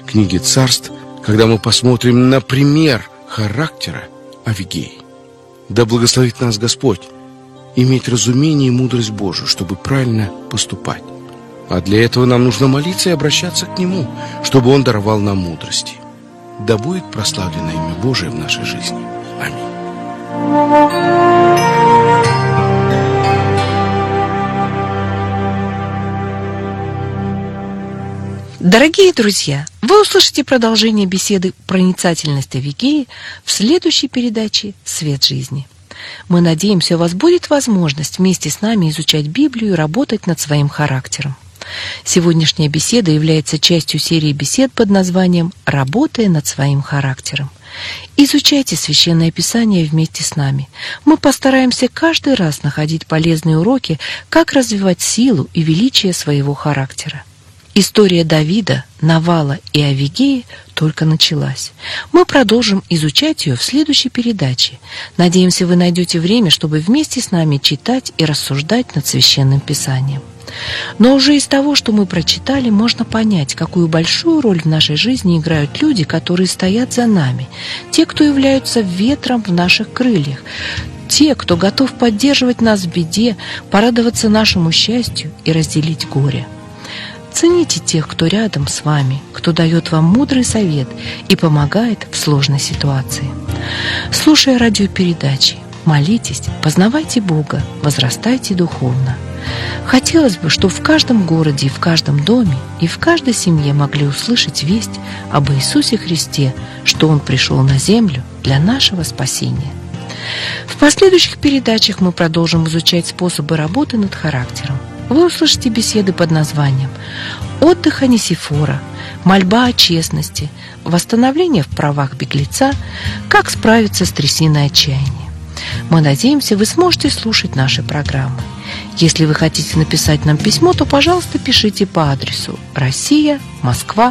книге Царств, когда мы посмотрим на пример характера Авигеи. Да благословит нас Господь иметь разумение и мудрость Божию, чтобы правильно поступать. А для этого нам нужно молиться и обращаться к Нему, чтобы Он даровал нам мудрости. Да будет прославлено имя Божие в нашей жизни. Аминь. Дорогие друзья, вы услышите продолжение беседы «Проницательность Авигеи» в следующей передаче «Свет жизни». Мы надеемся, у вас будет возможность вместе с нами изучать Библию и работать над своим характером. Сегодняшняя беседа является частью серии бесед под названием «Работая над своим характером». Изучайте Священное Писание вместе с нами. Мы постараемся каждый раз находить полезные уроки, как развивать силу и величие своего характера. История Давида, Навала и Авигеи только началась. Мы продолжим изучать ее в следующей передаче. Надеемся, вы найдете время, чтобы вместе с нами читать и рассуждать над Священным Писанием. Но уже из того, что мы прочитали, можно понять, какую большую роль в нашей жизни играют люди, которые стоят за нами, те, кто являются ветром в наших крыльях, те, кто готов поддерживать нас в беде, порадоваться нашему счастью и разделить горе. Цените тех, кто рядом с вами, кто дает вам мудрый совет и помогает в сложной ситуации. Слушая радиопередачи, молитесь, познавайте Бога, возрастайте духовно. Хотелось бы, чтобы в каждом городе и в каждом доме и в каждой семье могли услышать весть об Иисусе Христе, что Он пришел на землю для нашего спасения. В последующих передачах мы продолжим изучать способы работы над характером. Вы услышите беседы под названием «Отдых Онесифора», «Мольба о честности», «Восстановление в правах беглеца», «Как справиться с трясиной отчаяния». Мы надеемся, вы сможете слушать наши программы. Если вы хотите написать нам письмо, то, пожалуйста, пишите по адресу Россия, Москва,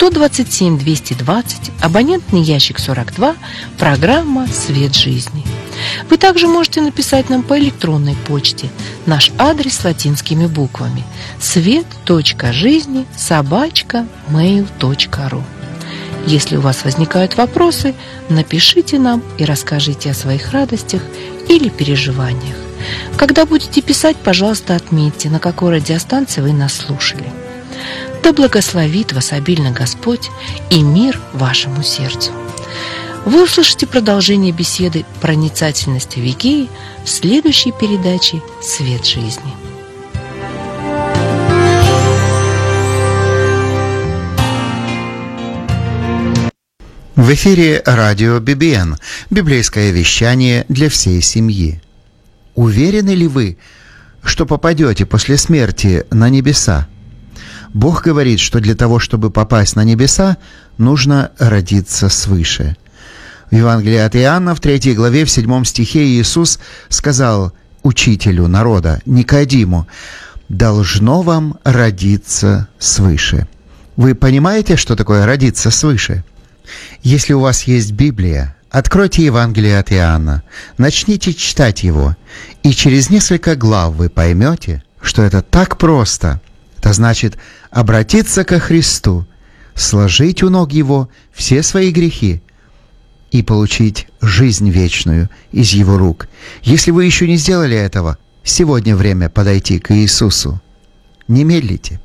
127-220, абонентный ящик 42, программа «Свет жизни». Вы также можете написать нам по электронной почте. Наш адрес латинскими буквами: свет.жизни@mail.ru. Если у вас возникают вопросы, напишите нам и расскажите о своих радостях или переживаниях. Когда будете писать, пожалуйста, отметьте, на какой радиостанции вы нас слушали. Да благословит вас обильно Господь и мир вашему сердцу. Вы услышите продолжение беседы «Проницательность Авигеи» в следующей передаче «Свет жизни». В эфире радио BBN, библейское вещание для всей семьи. Уверены ли вы, что попадете после смерти на небеса? Бог говорит, что для того, чтобы попасть на небеса, нужно родиться свыше. В Евангелии от Иоанна, в 3 главе, в 7 стихе Иисус сказал учителю народа, Никодиму: «Должно вам родиться свыше». Вы понимаете, что такое родиться свыше? Если у вас есть Библия, откройте Евангелие от Иоанна, начните читать его, и через несколько глав вы поймете, что это так просто. Это значит обратиться ко Христу, сложить у ног Его все свои грехи и получить жизнь вечную из Его рук. Если вы еще не сделали этого, сегодня время подойти к Иисусу. Не медлите.